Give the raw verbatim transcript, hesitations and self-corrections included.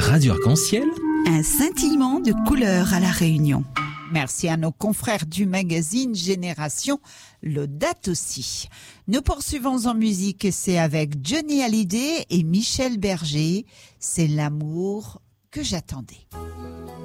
Radio Arc-en-Ciel, un scintillement de couleurs à La Réunion. Merci à nos confrères du magazine Génération, le date aussi. Nous poursuivons en musique et c'est avec Johnny Hallyday et Michel Berger. C'est l'amour que j'attendais.